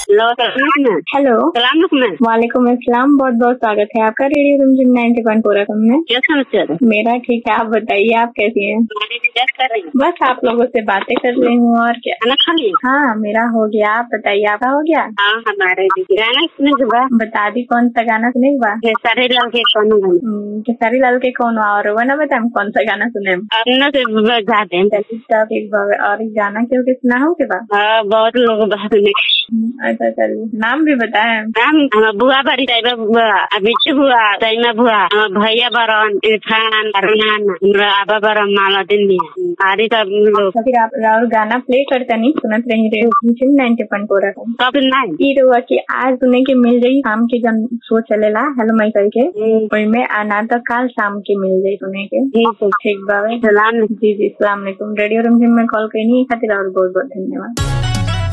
Hello, वालेकुम अस्सलाम। बहुत बहुत स्वागत है आपका रेडियो रिमझिम 90.4 में। क्या समस्या है? मेरा ठीक है, आप बताइए आप कैसी हैं? बस आप लोगों से बातें कर रही हूँ और क्या। खाना खा लिया? हाँ, मेरा हो गया। आप बताइए आपका हो गया? हाँ, हमारे भी। गाना सुने के बाद बता दी कौन सा गाना सुने के बाद? खेसारी लाल के कौन गाना? खेसारी लाल के कौन और वो ना बताए कौन सा गाना सुने? अपना से बजा दें। और एक गाना क्यों के सुना हो के बाद? हाँ, बहुत लोग बात नहीं। अच्छा चलिए, नाम भी बताए। नाम बुआ बड़ी साहिबा बुआ, बिच्छू बुआ, सैमा बुआ, भैया बरन, इरफान, अरमान, आबा बरन, मालादीन भी आदि सब लोग। तो फिर आप और गाना प्ले करते नहीं सुनत रही रेडियो 90.4 कब नहीं ई रुआ की आज सुने के मिल जाई शाम के जन शो चलेला हेलो माई करके ओई में आना तो काल शाम के मिल जाई सुने के। ठीक बावे। सलाम। जी अस्सलाम वालेकुम। रेडियो रिमझिम में कॉल करनी खातिर और बहुत बहुत धन्यवाद।